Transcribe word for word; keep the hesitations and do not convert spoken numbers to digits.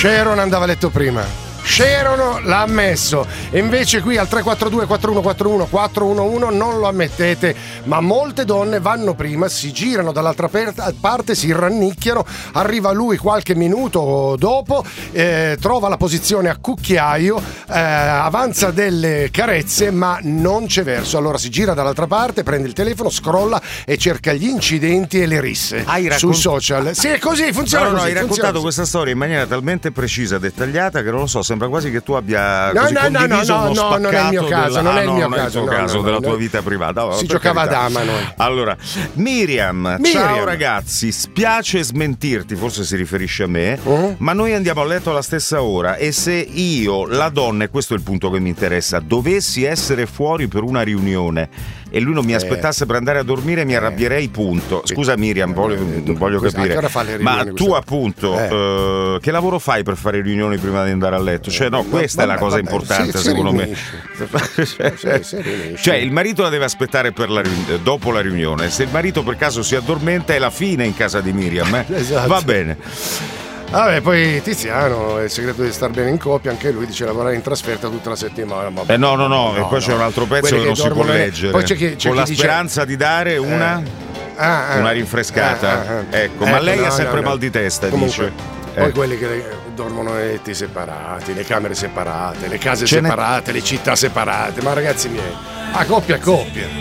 Sharon andava a letto prima. Sharon l'ha ammesso, e invece qui al tre quattro due quattro uno quattro uno quattro uno uno non lo ammettete, ma molte donne vanno prima, si girano dall'altra parte, si rannicchiano, arriva lui qualche minuto dopo, eh, trova la posizione a cucchiaio, eh, avanza delle carezze, ma non c'è verso, allora si gira dall'altra parte, prende il telefono, scrolla e cerca gli incidenti e le risse hai raccont- sui social. Sì, è così, funziona. No, no, così, hai raccontato funziona questa storia in maniera talmente precisa, dettagliata, che non lo so, sembra quasi che tu abbia no, così no, condiviso no, no, uno no, non è il mio caso, della... non ah, è il no, mio non caso, è il tuo no, caso, no, della no, tua no. vita privata. Oh, si giocava carità. a dama noi. Allora, Miriam, Miriam, ciao ragazzi, spiace smentirti, forse si riferisce a me, uh-huh. ma noi andiamo a letto alla stessa ora, e se io, la donna, e questo è il punto che mi interessa, dovessi essere fuori per una riunione e lui non mi aspettasse eh. per andare a dormire, mi arrabbierei, punto. Scusa Miriam, voglio, eh, voglio capire, ma tu appunto eh. Uh, che lavoro fai per fare riunioni prima di andare a letto? Cioè no, questa vabbè, è la cosa vabbè, importante si, secondo si me. cioè, si, cioè il marito la deve aspettare per la riun- dopo la riunione, se il marito per caso si addormenta è la fine in casa di Miriam, eh? Esatto. Va bene. Vabbè, poi Tiziano, il segreto di star bene in coppia, anche lui dice lavorare in trasferta tutta la settimana. Ma eh no, no, no, no, e poi no, c'è un altro pezzo che non si può leggere. Poi c'è chi, c'è con la dice... speranza di dare una, eh, ah, ah, una rinfrescata. Ah, ah, ah. Ecco, eh, ma lei no, ha sempre no, mal di testa, comunque, dice. Poi eh. quelli che dormono nei letti separati, le camere separate, le case Ce separate, ne... le città separate. Ma ragazzi miei, a coppia a coppia.